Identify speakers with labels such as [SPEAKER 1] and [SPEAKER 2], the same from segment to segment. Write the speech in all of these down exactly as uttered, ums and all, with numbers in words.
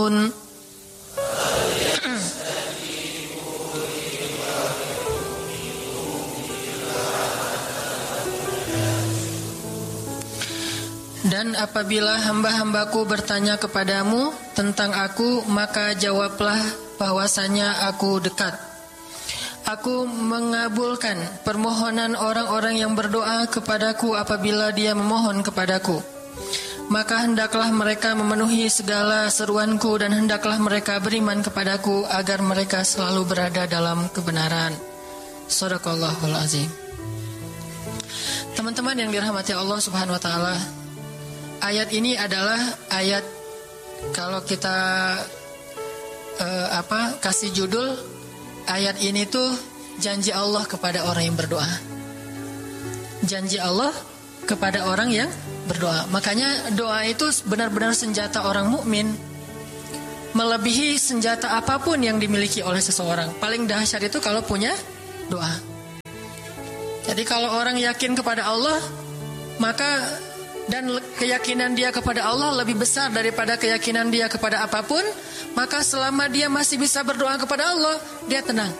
[SPEAKER 1] Dan apabila hamba-hambaku bertanya kepadamu tentang aku, maka jawablah bahwasanya aku dekat. Aku mengabulkan permohonan orang-orang yang berdoa kepadaku apabila dia memohon kepadaku. Maka hendaklah mereka memenuhi segala seruanku dan hendaklah mereka beriman kepadaku agar mereka selalu berada dalam kebenaran. Shadaqallahul azim. Teman-teman yang dirahmati Allah Subhanahu wa taala, ayat ini adalah ayat, kalau kita uh, apa kasih judul ayat ini tuh janji Allah kepada orang yang berdoa. Janji Allah kepada orang yang berdoa. Makanya doa itu benar-benar senjata orang mukmin, melebihi senjata apapun yang dimiliki oleh seseorang. Paling dahsyat itu kalau punya doa. Jadi kalau orang yakin kepada Allah, maka dan keyakinan dia kepada Allah lebih besar daripada keyakinan dia kepada apapun, maka selama dia masih bisa berdoa kepada Allah, dia tenang.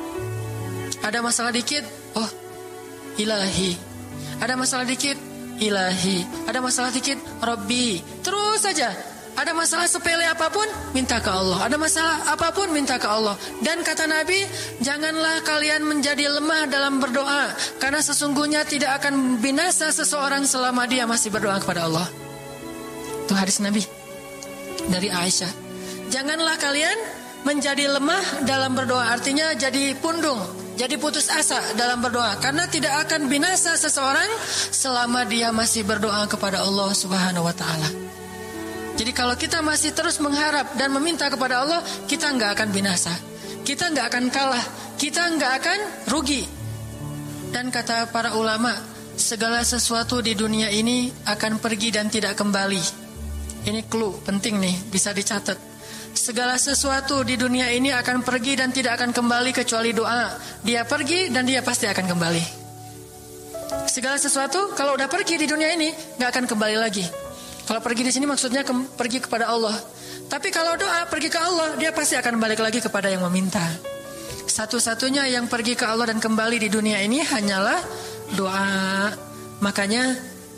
[SPEAKER 1] Ada masalah dikit, oh ilahi. Ada masalah dikit, ilahi. Ada masalah dikit, Rabbi. Terus saja. Ada masalah sepele apapun, minta ke Allah. Ada masalah apapun, minta ke Allah. Dan kata Nabi, janganlah kalian menjadi lemah dalam berdoa, karena sesungguhnya tidak akan binasa seseorang selama dia masih berdoa kepada Allah. Itu hadis Nabi dari Aisyah. Janganlah kalian menjadi lemah dalam berdoa, artinya jadi pundung, jadi putus asa dalam berdoa, karena tidak akan binasa seseorang selama dia masih berdoa kepada Allah Subhanahu wa taala. Jadi kalau kita masih terus mengharap dan meminta kepada Allah, kita nggak akan binasa, kita nggak akan kalah, kita nggak akan rugi. Dan kata para ulama, segala sesuatu di dunia ini akan pergi dan tidak kembali. Ini clue penting nih, bisa dicatat. Segala sesuatu di dunia ini akan pergi dan tidak akan kembali kecuali doa. Dia pergi dan dia pasti akan kembali. Segala sesuatu kalau udah pergi di dunia ini nggak akan kembali lagi. Kalau pergi di sini maksudnya ke, pergi kepada Allah. Tapi kalau doa pergi ke Allah, dia pasti akan balik lagi kepada yang meminta. Satu-satunya yang pergi ke Allah dan kembali di dunia ini hanyalah doa. Makanya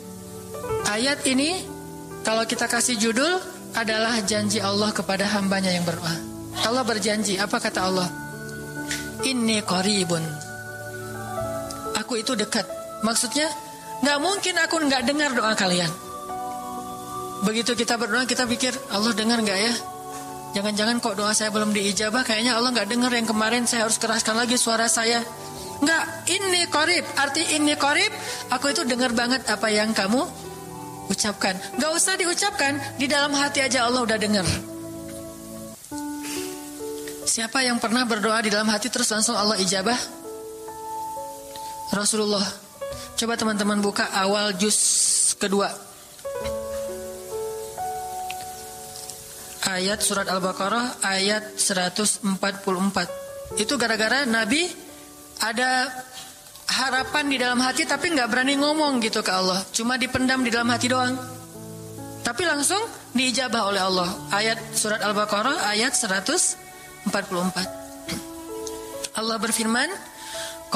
[SPEAKER 1] ayat ini kalau kita kasih judul adalah janji Allah kepada hambanya yang berdoa. Allah berjanji, apa kata Allah? Inni qaribun. Aku itu dekat. Maksudnya gak mungkin aku gak dengar doa kalian. Begitu kita berdoa, kita pikir Allah dengar gak ya? Jangan-jangan kok doa saya belum diijabah, kayaknya Allah gak dengar yang kemarin, saya harus keraskan lagi suara saya. Enggak, ini qarib. Arti ini qarib, aku itu dengar banget apa yang kamu ucapkan. Gak usah diucapkan, di dalam hati aja Allah udah dengar. Siapa yang pernah berdoa di dalam hati terus langsung Allah ijabah? Rasulullah. Coba teman-teman buka awal juz kedua, ayat surat Al-Baqarah ayat seratus empat puluh empat. Itu gara-gara Nabi ada harapan di dalam hati tapi gak berani ngomong gitu ke Allah, cuma dipendam di dalam hati doang. Tapi langsung diijabah oleh Allah. Ayat surat Al-Baqarah ayat seratus empat puluh empat. Allah berfirman,